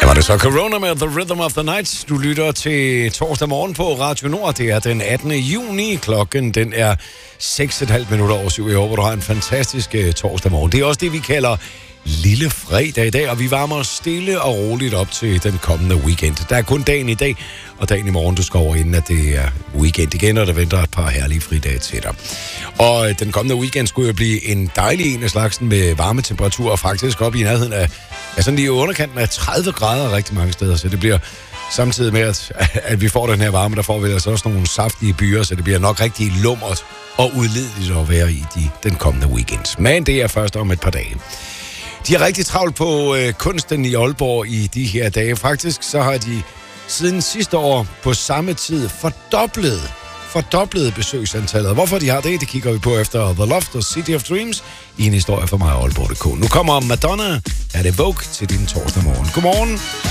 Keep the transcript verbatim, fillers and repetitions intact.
Det var det så Corona med The Rhythm of the Night. Du lytter til torsdag morgen på Radio Nord. Det er den attende juni. Klokken den er seks komma fem minutter over syv. Jeg håber, du har en fantastisk uh, torsdag morgen. Det er også det, vi kalder lille fredag i dag, og vi varmer stille og roligt op til den kommende weekend. Der er kun dagen i dag, og dagen i morgen, du skal over inden, at det er weekend igen, og der venter et par herlige fridage til dig. Og den kommende weekend skulle jo blive en dejlig en af slagsen med varme temperaturer, faktisk op i nærheden af, af sådan lige underkanten af tredive grader rigtig mange steder, så det bliver samtidig med, at, at vi får den her varme, der får vi altså også nogle saftige byer, så det bliver nok rigtig lummert og udledeligt at være i de, den kommende weekend. Men det er først om et par dage. De er rigtig travlt på øh, kunsten i Aalborg i de her dage. Faktisk så har de siden sidste år på samme tid fordoblet, fordoblet besøgsantallet. Hvorfor de har det, det kigger vi på efter The Loft og City of Dreams i en historie fra mig Aalborg punktum d k. Nu kommer Madonna, er det Vogue til din torsdag morgen. Godmorgen.